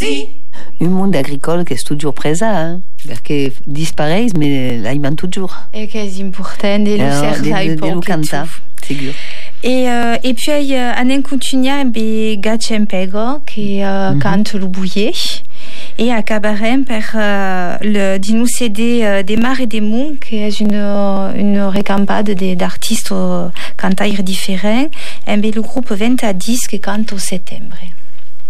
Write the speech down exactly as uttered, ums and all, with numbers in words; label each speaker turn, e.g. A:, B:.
A: così.
B: Un mondo agricolo che è toujours present, eh? Perché dispareix, mais l'aiman toujours.
C: Et che è importante, lo serve
B: de lo canta, sicuro.
C: Et, euh, et puis, euh, anem continuar amb Gatchen Pego, qui euh, mm-hmm. cante le bouillet. Et acabarem per uh, le dinu C D uh, des Mars et des Monts, qui est une, une recampade d'artistes uh, cantaires différents, et le groupe vingt à dix qui cante au septembre.